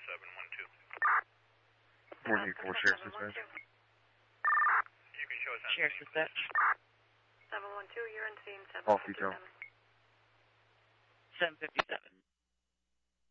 484 Sheriff's Dispatch. Sheriff's Dispatch. 712, you're in scene 757. Off detail. 757.